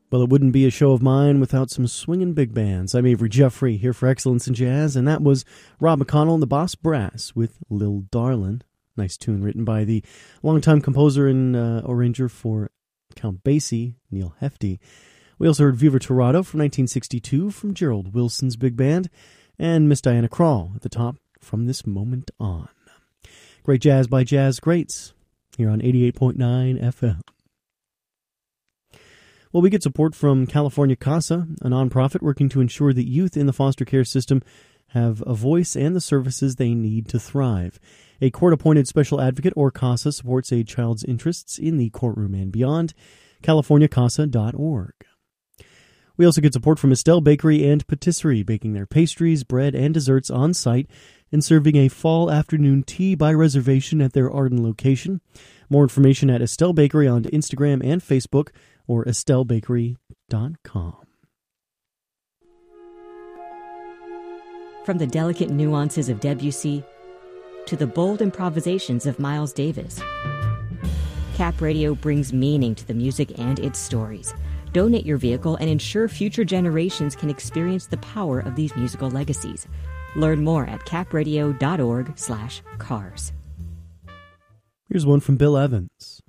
Well, it wouldn't be a show of mine without some swinging big bands. I'm Avery Jeffrey, here for Excellence in Jazz, and that was Rob McConnell and the Boss Brass with Lil Darlin'. Nice tune written by the longtime composer and arranger for Count Basie, Neil Hefti. We also heard Viva Torado from 1962 from Gerald Wilson's big band, and Miss Diana Krall at the top from This Moment On. Great jazz by Jazz Greats here on 88.9 FM. Well, we get support from California CASA, a nonprofit working to ensure that youth in the foster care system have a voice and the services they need to thrive. A court-appointed special advocate, or CASA, supports a child's interests in the courtroom and beyond. CaliforniaCASA.org. We also get support from Estelle Bakery and Patisserie, baking their pastries, bread, and desserts on site and serving a fall afternoon tea by reservation at their Arden location. More information at Estelle Bakery on Instagram and Facebook, or estellebakery.com. From the delicate nuances of Debussy to the bold improvisations of Miles Davis, Cap Radio brings meaning to the music and its stories. Donate your vehicle and ensure future generations can experience the power of these musical legacies. Learn more at capradio.org/cars. Here's one from Bill Evans.